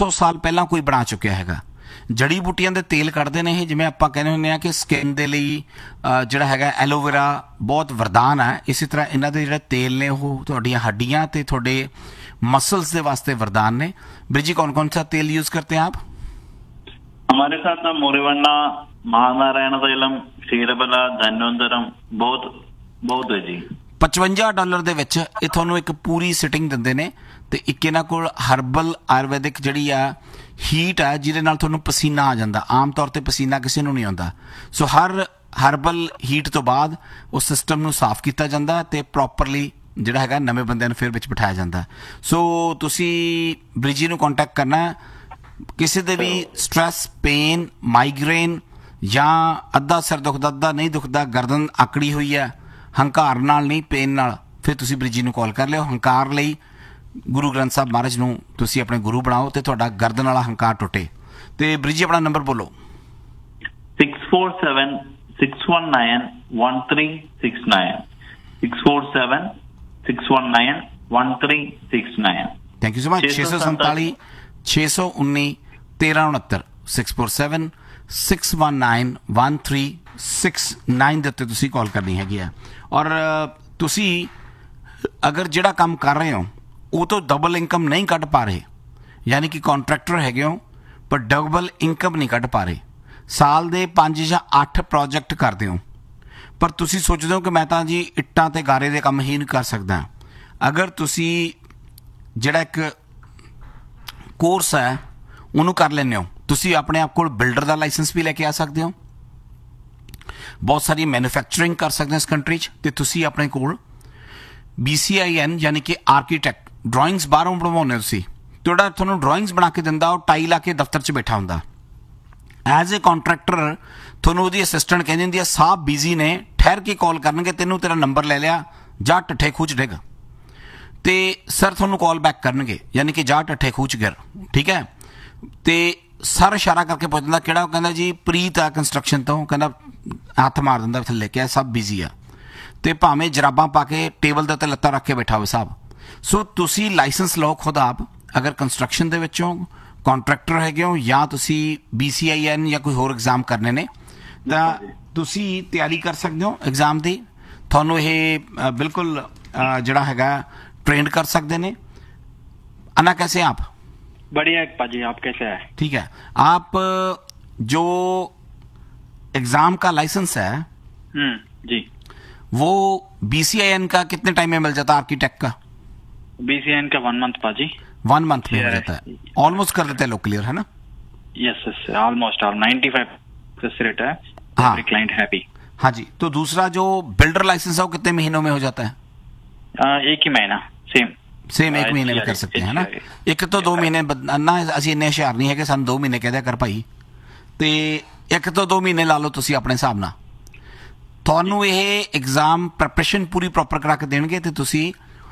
400 ਸਾਲ ਪਹਿਲਾਂ ਕੋਈ ਬਣਾ ਚੁੱਕਿਆ ਹੈਗਾ। ਜੜੀ ਬੂਟੀਆਂ ਦੇ ਤੇਲ ਕੱਢਦੇ ਨੇ ਇਹ, ਜਿਵੇਂ ਆਪਾਂ ਕਹਿੰਦੇ ਹੁੰਦੇ ਹਾਂ ਕਿ ਸਕਿਨ ਦੇ ਲਈ ਜਿਹੜਾ ਹੈਗਾ ਐਲੋਵੇਰਾ ਬਹੁਤ ਵਰਦਾਨ ਹੈ, ਇਸੇ ਤਰ੍ਹਾਂ ਇਹਨਾਂ ਦੇ ਜਿਹੜੇ ਤੇਲ ਨੇ ਉਹ ਤੁਹਾਡੀਆਂ ਹੱਡੀਆਂ ਅਤੇ ਤੁਹਾਡੇ मसल्स के वास्ते वरदान ने। ब्रिजी कौन कौन सा तेल यूज करते हैं आप? हमारे साथ ना मोरेवन्ना, महानारायण तैलम, क्षीरबला, धन्वंतरम बहुत बहुत है जी। $55 ਦੇ ਵਿੱਚ ਇਹ ਤੁਹਾਨੂੰ ਇੱਕ ਪੂਰੀ ਸਿਟਿੰਗ ਦਿੰਦੇ ਨੇ ਤੇ ਇੱਕ ਇਹਨਾਂ ਕੋਲ ਹਰਬਲ ਆਯੁਰਵੈਦਿਕ ਜਿਹੜੀ ਆ ਹੀਟ ਆ ਜਿਹਦੇ ਨਾਲ ਤੁਹਾਨੂੰ ਪਸੀਨਾ ਆ ਜਾਂਦਾ। ਆਮ ਤੌਰ ਤੇ ਪਸੀਨਾ ਕਿਸੇ ਨੂੰ ਨਹੀਂ ਆਉਂਦਾ, ਸੋ ਹਰ ਹਰਬਲ ਹੀਟ ਤੋਂ ਬਾਅਦ ਉਸ ਸਿਸਟਮ ਨੂੰ ਸਾਫ਼ ਕੀਤਾ ਜਾਂਦਾ ਤੇ ਪ੍ਰੋਪਰਲੀ ਜਿਹੜਾ ਹੈਗਾ ਨਵੇਂ ਬੰਦਿਆਂ ਨੂੰ ਫਿਰ ਵਿੱਚ ਬਿਠਾਇਆ ਜਾਂਦਾ। ਸੋ ਤੁਸੀਂ ਬ੍ਰਿਜੀ ਨੂੰ ਕੰਟੈਕਟ ਕਰਨਾ ਕਿਸੇ ਦੇ ਵੀ ਸਟ੍ਰੈਸ, ਪੇਨ, ਮਾਈਗ੍ਰੇਨ ਜਾਂ ਅੱਧਾ ਸਿਰ ਦੁਖਦਾ ਅੱਧਾ ਨਹੀਂ ਦੁਖਦਾ, ਗਰਦਨ ਆਕੜੀ ਹੋਈ ਹੈ, ਹੰਕਾਰ ਨਾਲ ਨਹੀਂ ਪੇਨ ਨਾਲ, ਫਿਰ ਤੁਸੀਂ ਬ੍ਰਿਜੀ ਨੂੰ ਕਾਲ ਕਰ ਲਿਓ। ਹੰਕਾਰ ਲਈ ਗੁਰੂ ਗ੍ਰੰਥ ਸਾਹਿਬ ਮਹਾਰਾਜ ਨੂੰ ਤੁਸੀਂ ਆਪਣੇ ਗੁਰੂ ਬਣਾਓ ਤੇ ਤੁਹਾਡਾ ਗਰਦਨ ਵਾਲਾ ਹੰਕਾਰ ਟੁੱਟੇ। ਤੇ ਬ੍ਰਿਜੀ ਆਪਣਾ ਨੰਬਰ ਬੋਲੋ। 6476191369 647-619-1369। Thank you so much. 647 619 1369 647-619-1369 ਦੇ ਉੱਤੇ ਤੁਸੀਂ ਕਾਲ ਕਰਨੀ ਹੈਗੀ ਆ। ਔਰ ਤੁਸੀਂ ਅਗਰ ਜਿਹੜਾ ਕੰਮ ਕਰ ਰਹੇ ਹੋ ਉਹ ਤੋਂ ਡਬਲ ਇਨਕਮ ਨਹੀਂ ਕੱਢ ਪਾ ਰਹੇ, ਯਾਨੀ ਕਿ ਕੰਟਰੈਕਟਰ ਹੈਗੇ ਹੋ ਪਰ ਡਬਲ ਇਨਕਮ ਨਹੀਂ ਕੱਢ ਪਾ ਰਹੇ, ਸਾਲ ਦੇ 5 ਜਾਂ 8 ਪ੍ਰੋਜੈਕਟ ਕਰਦੇ ਹੋ ਪਰ ਤੁਸੀਂ ਸੋਚਦੇ ਹੋ ਕਿ ਮੈਂ ਤਾਂ ਜੀ ਇੱਟਾਂ ਤੇ ਗਾਰੇ ਦੇ ਕੰਮ ਹੀ ਨਹੀਂ ਕਰ ਸਕਦਾ, ਅਗਰ ਤੁਸੀਂ ਜਿਹੜਾ ਇੱਕ ਕੋਰਸ ਹੈ ਉਹਨੂੰ ਕਰ ਲੈਂਦੇ ਹੋ, ਤੁਸੀਂ ਆਪਣੇ ਆਪ ਕੋਲ ਬਿਲਡਰ ਦਾ ਲਾਇਸੈਂਸ ਵੀ ਲੈ ਕੇ ਆ ਸਕਦੇ ਹੋ, ਬਹੁਤ ਸਾਰੀ ਮੈਨੂਫੈਕਚਰਿੰਗ ਕਰ ਸਕਦੇ ਹੋ ਇਸ ਕੰਟਰੀ 'ਚ, ਅਤੇ ਤੁਸੀਂ ਆਪਣੇ ਕੋਲ BCIN ਯਾਨੀ ਕਿ ਆਰਕੀਟੈਕਟ ਡਰਾਇੰਗਸ ਬਾਹਰੋਂ ਬਣਵਾਉਂਦੇ ਹੋ ਤੁਸੀਂ, ਜਿਹੜਾ ਤੁਹਾਨੂੰ ਡਰਾਇੰਗਸ ਬਣਾ ਕੇ ਦਿੰਦਾ ਉਹ ਟਾਈ ਲਾ ਕੇ ਦਫ਼ਤਰ 'ਚ ਬੈਠਾ ਹੁੰਦਾ। ਐਜ਼ ਏ ਕੰਟਰੈਕਟਰ ਤੁਹਾਨੂੰ ਉਹਦੀ ਅਸਿਸਟੈਂਟ ਕਹਿੰਦੀ ਹੁੰਦੀ ਹੈ ਸਾਹਿਬ ਬਿਜ਼ੀ ਨੇ, ਠਹਿਰ ਕੇ ਕਾਲ ਕਰਨਗੇ, ਤੈਨੂੰ ਤੇਰਾ ਨੰਬਰ ਲੈ ਲਿਆ, ਜਾ ਠੱਠੇ ਖੂਚ ਡਿੱਗ, ਤੇ ਸਰ ਤੁਹਾਨੂੰ ਕਾਲ ਬੈਕ ਕਰਨਗੇ, ਯਾਨੀ ਕਿ ਜਾ ਠੱਠੇ ਖੂਚ ਗਿਰ, ਠੀਕ ਹੈ। ਤੇ ਸਰ ਇਸ਼ਾਰਾ ਕਰਕੇ ਪੁੱਛ ਦਿੰਦਾ ਕਿਹੜਾ, ਉਹ ਕਹਿੰਦਾ ਜੀ ਪ੍ਰੀਤ ਆ ਕੰਸਟਰਕਸ਼ਨ ਤੋਂ, ਕਹਿੰਦਾ ਹੱਥ ਮਾਰ ਦਿੰਦਾ ਥੱਲੇ, ਕਿਹਾ ਸਭ ਬਿਜ਼ੀ ਆ, ਤੇ ਭਾਵੇਂ ਜਰਾਬਾਂ ਪਾ ਕੇ ਟੇਬਲ ਦੇ ਉੱਤੇ ਲੱਤਾਂ ਰੱਖ ਕੇ ਬੈਠਾ ਹੋਵੇ ਸਾਹਿਬ। ਸੋ ਤੁਸੀਂ ਲਾਇਸੈਂਸ ਲਓ ਖੁਦ ਆਪ, ਅਗਰ ਕੰਸਟਰਕਸ਼ਨ ਦੇ ਵਿੱਚੋਂ ਕੰਟਰੈਕਟਰ ਹੈਗੇ ਹੋ ਜਾਂ ਤੁਸੀਂ BCIN ਜਾਂ ਕੋਈ ਹੋਰ ਐਗਜ਼ਾਮ ਕਰਨੇ ਨੇ ਤਾਂ ਤੁਸੀਂ ਤਿਆਰੀ ਕਰ ਸਕਦੇ ਹੋ ਐਗਜ਼ਾਮ ਦੀ, ਤੁਹਾਨੂੰ ਇਹ ਬਿਲਕੁਲ ਜਿਹੜਾ ਹੈਗਾ ट्रेंड कर सकते हैं। अन्ना कैसे हैं आप? बढ़िया पाजी, आप कैसे हैं? ठीक है। आप जो एग्जाम का लाइसेंस है जी, वो BCIN का कितने टाइम में मिल जाता है? आर्किटेक्ट का BCIN का 1 मंथ पाजी, 1 मंथ में हो जाता है, ऑलमोस्ट कर देते हैं लोग क्लियर, है ना? यस यस, ऑलमोस्ट 95% रेट है, एवरी क्लाइंट हैप्पी। हाँ जी। तो दूसरा जो बिल्डर लाइसेंस है वो कितने महीनों में हो जाता है? 1 ही महीना, सेम 1 महीने में कर सकते हैं, है ना? 1 तो 2 महीने ना, ਅਸੀਂ ਇੰਨੇ ਹੁਸ਼ਿਆਰ ਨਹੀਂ ਹੈਗੇ, ਸਾਨੂੰ 2 ਮਹੀਨੇ ਕਹਿ ਦਿਆ ਕਰ ਭਾਈ, ਤੇ 1 ਤੋਂ 2 ਮਹੀਨੇ ਲਾ ਲਓ ਤੁਸੀਂ ਆਪਣੇ ਹਿਸਾਬ ਨਾਲ। ਤੁਹਾਨੂੰ ਇਹ ਐਗਜ਼ਾਮ ਪ੍ਰੈਪਰੇਸ਼ਨ ਪੂਰੀ ਪ੍ਰੋਪਰ ਕਰਾ ਕੇ ਦੇਣਗੇ ਤੇ ਤੁਸੀਂ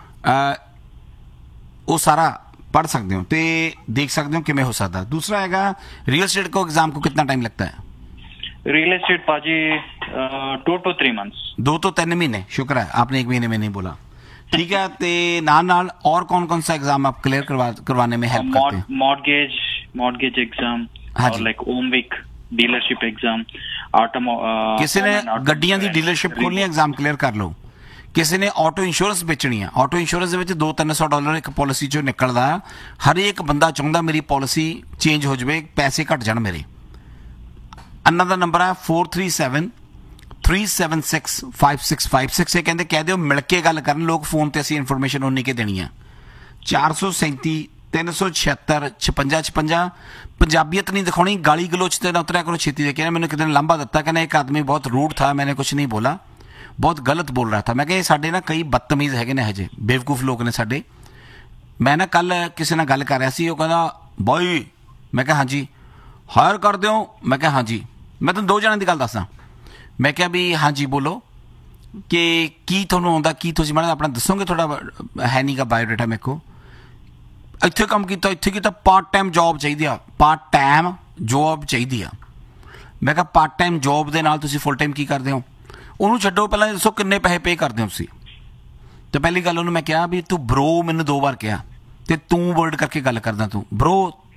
ਉਹ ਸਾਰਾ पढ़ सकते हो ਤੇ देख सकते हो किमें हो सकता है। दूसरा हैगा रियल एस्टेट को एग्जाम को कितना टाइम लगता है? रियल एस्टेट पाजी 2 to 3 मंथ्स, 2 to 3 महीने। शुक्र है आपने 1 महीने में नहीं बोला, ठीक है। ते नाल और कौन कौन सा एग्जाम आप क्लियर करवाने में हेल्प करते हैं? मॉर्गेज एग्जाम, हाँ और लाइक ओमविक डीलरशिप एग्जाम, किसी ने गड्डियां दी डीलरशिप खोलनी, एग्जाम क्लियर कर लो। किसी ने ऑटो इंश्योरेंस बेचनी है, ऑटो इंश्योरेंस ਦੇ ਵਿੱਚ $200-300 ਇੱਕ ਪਾਲਿਸੀ ਚੋਂ ਨਿਕਲਦਾ, ਹਰੇਕ ਬੰਦਾ ਚਾਹੁੰਦਾ ਮੇਰੀ ਪਾਲਿਸੀ ਚੇਂਜ ਹੋ ਜਾਵੇ, ਪੈਸੇ ਘਟ ਜਾਣ ਮੇਰੇ। ਅੰਨਾ ਦਾ ਨੰਬਰ ਹੈ 4373765656। ਇਹ ਕਹਿੰਦੇ ਕਹਿ ਦਿਓ ਮਿਲ ਕੇ ਗੱਲ ਕਰਨ, ਲੋਕ ਫੋਨ ਤੇ ਅਸੀਂ ਇਨਫੋਰਮੇਸ਼ਨ ਉਨੀ ਕੇ ਦੇਣੀ ਹੈ। 437-376-5656। ਪੰਜਾਬੀਅਤ ਨਹੀਂ ਦਿਖਾਉਣੀ, ਗਾਲੀ ਗਲੋਚ ਤੇ ਨਾ ਉਤਰਿਆ ਕਰੋ ਛੇਤੀ ਦੇ। ਕਹਿੰਦੇ ਮੈਨੂੰ ਕਿਤੇ ਨੇ ਲਾਂਭਾ ਦਿੱਤਾ, ਕਹਿੰਦਾ ਇੱਕ ਆਦਮੀ ਬਹੁਤ रूड था, मैंने कुछ नहीं बोला, बहुत गलत बोल रहा था। मैं कहा साढ़े ना कई बदतमीज़ है ने हजे बेवकूफ़ लोग ने साढ़े। मैं ना कल किसी ने गल कर रहा सी, वो कहना बॉय, मैं कहा हाँ जी, हायर कर दो, मैं कहा हाँ जी। मैं तुम 2 जणों की गल दसा, मैं क्या भी हाँ जी बोलो कि की तुहानूं आउंदा, की तुसीं मैडम अपना दसोगे, थोड़ा है नहीं गा बायोडाटा मेरे को, ਇੱਥੇ ਕੰਮ ਕੀਤਾ, ਇੱਥੇ ਕੀਤਾ, ਪਾਰਟ ਟਾਈਮ ਜੌਬ ਚਾਹੀਦੀ ਆ, ਪਾਰਟ ਟਾਈਮ ਜੌਬ ਚਾਹੀਦੀ ਆ। ਮੈਂ ਕਿਹਾ ਪਾਰਟ ਟਾਈਮ ਜੌਬ ਦੇ ਨਾਲ ਤੁਸੀਂ ਫੁੱਲ ਟਾਈਮ ਕੀ ਕਰਦੇ ਹੋ? ਉਹਨੂੰ ਛੱਡੋ, ਪਹਿਲਾਂ ਦੱਸੋ ਕਿੰਨੇ ਪੈਸੇ ਪੇ ਕਰਦੇ ਹੋ ਤੁਸੀਂ। ਤੇ ਪਹਿਲੀ ਗੱਲ ਉਹਨੂੰ ਮੈਂ ਕਿਹਾ ਵੀ ਤੂੰ ਬਰੋ, ਮੈਨੂੰ 2 ਵਾਰ ਕਿਹਾ ਤੇ ਤੂੰ ਵਰਡ ਕਰਕੇ ਗੱਲ ਕਰਦਾ, ਤੂੰ ਬਰੋ